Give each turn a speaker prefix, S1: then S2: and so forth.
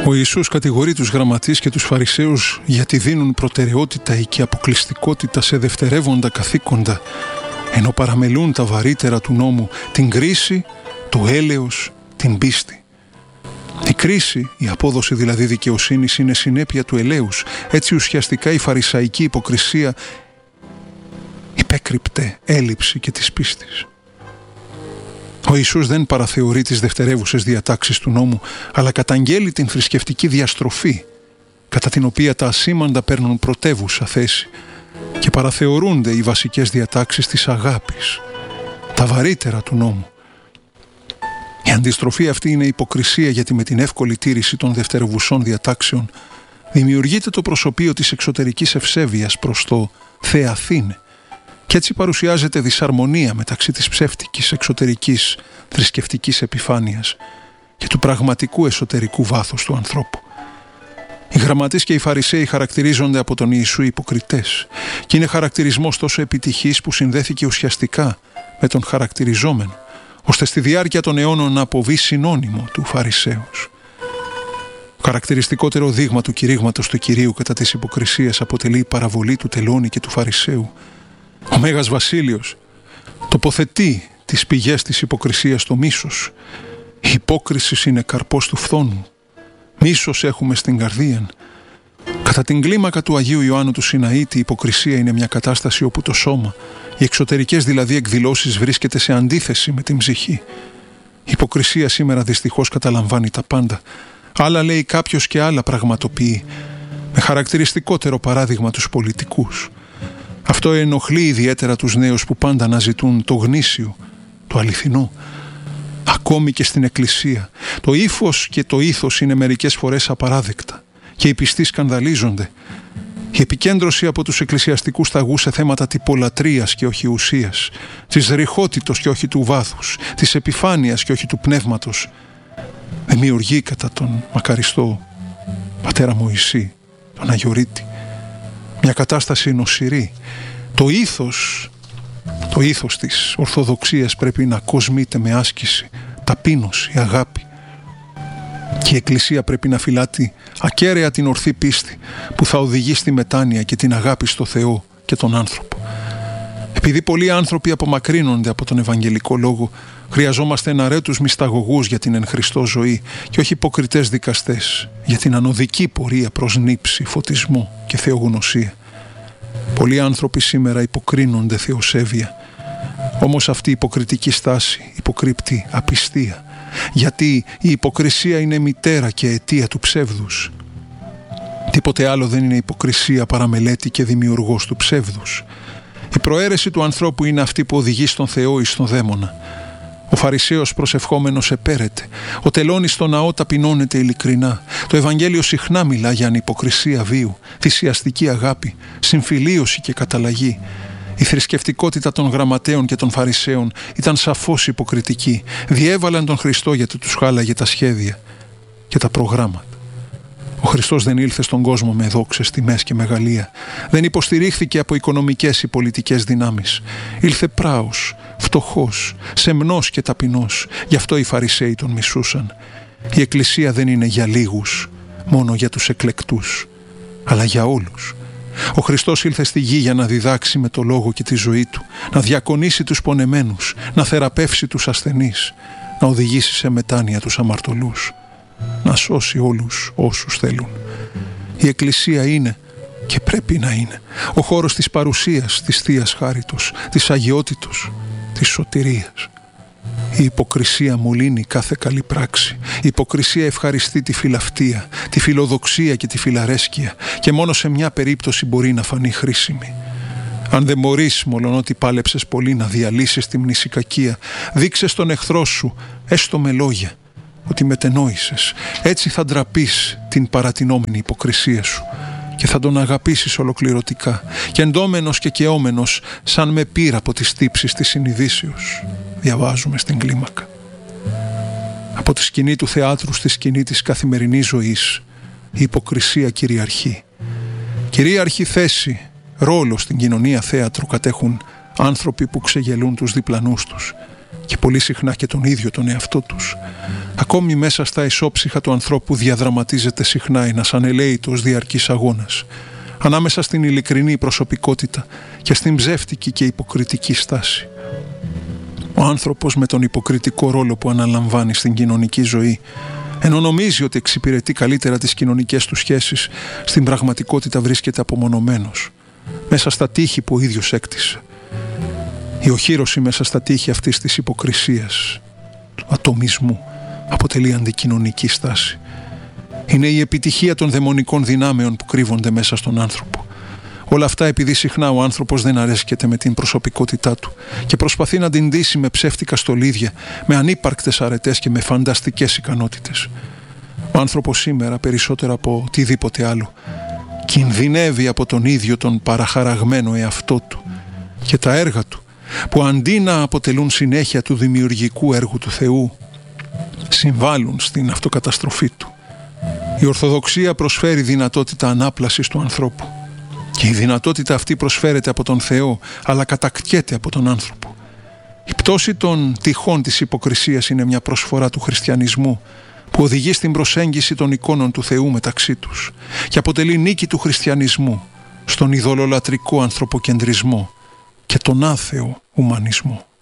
S1: Ο Ιησούς κατηγορεί τους γραμματείς και τους Φαρισαίους γιατί δίνουν προτεραιότητα ή και αποκλειστικότητα σε δευτερεύοντα καθήκοντα, ενώ παραμελούν τα βαρύτερα του νόμου, την κρίση, το έλεος, την πίστη. Η κρίση, η απόδοση δηλαδή δικαιοσύνης, είναι συνέπεια του ελέους. Έτσι ουσιαστικά η φαρισαϊκή υποκρισία υπέκρυπτε έλλειψη και της πίστης. Ο Ιησούς δεν παραθεωρεί τις δευτερεύουσες διατάξεις του νόμου, αλλά καταγγέλει την θρησκευτική διαστροφή, κατά την οποία τα ασήμαντα παίρνουν πρωτεύουσα θέση και παραθεωρούνται οι βασικές διατάξεις της αγάπης, τα βαρύτερα του νόμου. Η αντιστροφή αυτή είναι υποκρισία, γιατί με την εύκολη τήρηση των δευτερευουσών διατάξεων δημιουργείται το προσωπείο της εξωτερικής ευσέβειας προς το Θεαθήνε, και έτσι παρουσιάζεται δυσαρμονία μεταξύ της ψεύτικης εξωτερικής θρησκευτικής επιφάνειας και του πραγματικού εσωτερικού βάθους του ανθρώπου. Οι γραμματείς και οι Φαρισαίοι χαρακτηρίζονται από τον Ιησού υποκριτές, και είναι χαρακτηρισμός τόσο επιτυχής που συνδέθηκε ουσιαστικά με τον χαρακτηριζόμενο, ώστε στη διάρκεια των αιώνων να αποβεί συνώνυμο του Φαρισαίους. Το χαρακτηριστικότερο δείγμα του κηρύγματος του Κυρίου κατά της υποκρισίας αποτελεί η παραβολή του τελώνη και του Φαρισαίου. Ο Μέγας Βασίλειος τοποθετεί τις πηγές της υποκρισίας στο μίσος. Η υπόκριση είναι καρπός του φθόνου. Μίσος έχουμε στην καρδία. Κατά την κλίμακα του Αγίου Ιωάννου του Σιναήτη, η υποκρισία είναι μια κατάσταση όπου το σώμα, οι εξωτερικές δηλαδή εκδηλώσεις, βρίσκεται σε αντίθεση με την ψυχή. Η υποκρισία σήμερα δυστυχώς καταλαμβάνει τα πάντα. Άλλα λέει κάποιος και άλλα πραγματοποιεί. Με χαρακτηριστικότερο παράδειγμα τους πολιτικούς. Αυτό ενοχλεί ιδιαίτερα τους νέους που πάντα αναζητούν το γνήσιο, το αληθινό. Ακόμη και στην Εκκλησία, το ύφος και το ήθος είναι μερικές φορές απαράδεκτα και οι πιστοί σκανδαλίζονται. Η επικέντρωση από τους εκκλησιαστικούς ταγούς σε θέματα τυπολατρείας και όχι ουσίας, της ρηχότητος και όχι του βάθους, της επιφάνειας και όχι του πνεύματος, δημιουργεί κατά τον μακαριστό πατέρα Μωυσή, τον Αγιορείτη, μια κατάσταση νοσηρή. Το ήθος της Ορθοδοξίας πρέπει να κοσμείται με άσκηση, ταπείνωση, αγάπη. Και η Εκκλησία πρέπει να φυλάτει ακέραια την ορθή πίστη που θα οδηγεί στη μετάνοια και την αγάπη στο Θεό και τον άνθρωπο. Επειδή πολλοί άνθρωποι απομακρύνονται από τον Ευαγγελικό Λόγο, χρειαζόμαστε εναρέτους μυσταγωγούς για την εν Χριστώ ζωή και όχι υποκριτές δικαστές για την ανωδική πορεία προς νύψη, φωτισμό και θεογνωσία. Πολλοί άνθρωποι σήμερα υποκρίνονται θεοσέβεια, όμως αυτή η υποκριτική στάση υποκρύπτει απιστία, γιατί η υποκρισία είναι μητέρα και αιτία του ψεύδους. Τίποτε άλλο δεν είναι υποκρισία παρά μελέτη και δημιουργός του ψεύδους. Η προαίρεση του ανθρώπου είναι αυτή που οδηγεί στον Θεό ή στον δαίμονα. Ο Φαρισαίος προσευχόμενος επέρεται. Ο τελώνης στο ναό ταπεινώνεται ειλικρινά. Το Ευαγγέλιο συχνά μιλά για ανυποκρισία βίου, θυσιαστική αγάπη, συμφιλίωση και καταλλαγή. Η θρησκευτικότητα των γραμματέων και των Φαρισαίων ήταν σαφώς υποκριτική. Διέβαλαν τον Χριστό γιατί τους χάλαγε τα σχέδια και τα προγράμματα. Ο Χριστός δεν ήλθε στον κόσμο με δόξες, τιμές και μεγαλεία. Δεν υποστηρίχθηκε από οικονομικές ή πολιτικές δυνάμεις. Ήλθε πράος, φτωχός, σεμνός και ταπεινός. Γι' αυτό οι Φαρισαίοι τον μισούσαν. Η Εκκλησία δεν είναι για λίγους, μόνο για τους εκλεκτούς, αλλά για όλους. Ο Χριστός ήλθε στη γη για να διδάξει με το λόγο και τη ζωή του, να διακονήσει τους πονεμένους, να θεραπεύσει τους ασθενείς, να οδηγήσει σε μετάνοια τους αμαρτωλούς, να σώσει όλους όσους θέλουν. Η Εκκλησία είναι και πρέπει να είναι ο χώρος της παρουσίας της Θείας Χάριτος, της αγιότητος, της σωτηρίας. Η υποκρισία μολύνει κάθε καλή πράξη. Η υποκρισία ευχαριστεί τη φιλαυτία, τη φιλοδοξία και τη φιλαρέσκεια, και μόνο σε μια περίπτωση μπορεί να φανεί χρήσιμη. Αν δεν μπορείς, μολονότι πάλεψες πολύ, να διαλύσεις τη μνησικακία, δείξε στον εχθρό σου, έστω με λόγια, ότι μετενόησες. Έτσι θα ντραπείς την παρατηνόμενη υποκρισία σου και θα τον αγαπήσεις ολοκληρωτικά, και εντόμενος και καιόμενος σαν με πύρα από τις τύψεις της συνειδήσεως. Διαβάζουμε στην κλίμακα. Από τη σκηνή του θεάτρου στη σκηνή της καθημερινής ζωής, η υποκρισία κυριαρχεί. Κυρίαρχη θέση, ρόλο στην κοινωνία θέατρου κατέχουν άνθρωποι που ξεγελούν τους διπλανούς τους και πολύ συχνά και τον ίδιο τον εαυτό τους. Ακόμη μέσα στα ισόψυχα του ανθρώπου διαδραματίζεται συχνά ένας ανελαίητος διαρκής αγώνας ανάμεσα στην ειλικρινή προσωπικότητα και στην ψεύτικη και υποκριτική στάση. Ο άνθρωπος με τον υποκριτικό ρόλο που αναλαμβάνει στην κοινωνική ζωή, ενώ νομίζει ότι εξυπηρετεί καλύτερα τις κοινωνικές του σχέσεις, στην πραγματικότητα βρίσκεται απομονωμένος μέσα στα τείχη που ο ίδιος έκτισε. Η οχύρωση μέσα στα τείχη αυτής της υποκρισίας, του ατομισμού, αποτελεί αντικοινωνική στάση. Είναι η επιτυχία των δαιμονικών δυνάμεων που κρύβονται μέσα στον άνθρωπο. Όλα αυτά επειδή συχνά ο άνθρωπος δεν αρέσκεται με την προσωπικότητά του και προσπαθεί να την ντύσει με ψεύτικα στολίδια, με ανύπαρκτες αρετές και με φανταστικές ικανότητες. Ο άνθρωπος σήμερα, περισσότερο από οτιδήποτε άλλο, κινδυνεύει από τον ίδιο τον παραχαραγμένο εαυτό του και τα έργα του, που αντί να αποτελούν συνέχεια του δημιουργικού έργου του Θεού, συμβάλλουν στην αυτοκαταστροφή του. Η Ορθοδοξία προσφέρει δυνατότητα ανάπλασης του ανθρώπου και η δυνατότητα αυτή προσφέρεται από τον Θεό, αλλά κατακτιέται από τον άνθρωπο. Η πτώση των τυχών της υποκρισίας είναι μια προσφορά του χριστιανισμού που οδηγεί στην προσέγγιση των εικόνων του Θεού μεταξύ τους και αποτελεί νίκη του χριστιανισμού στον ειδωλολατρικό ανθρωποκεντρισμό και τον άθεο ουμανισμό.